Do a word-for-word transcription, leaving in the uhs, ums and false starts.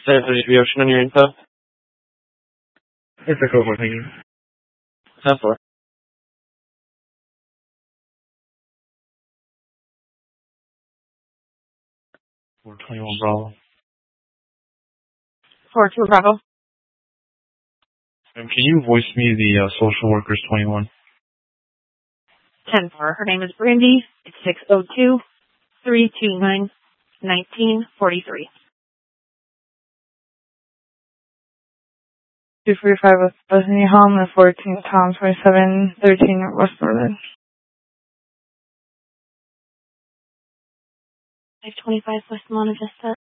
San Felipe Ocean on your info? It's a cool one, thank you. Ten four. four twenty-one Bravo. four two Bravo. Um, can you voice me the uh, social workers twenty-one? ten four. Her name is Brandy. It's six oh two, three two nine, nineteen forty-three. two forty-five West Bethany Home, the fourteen Tom twenty-seven thirteen West Northern. five twenty-five West Monte Vista.